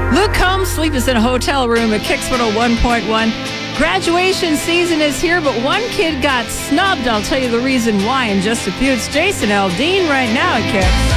Luke Combs sleeps in a hotel room at Kicks 101.1. Graduation season is here, but one kid got snubbed. I'll tell you the reason why in just a few. It's Jason Aldean right now at Kicks.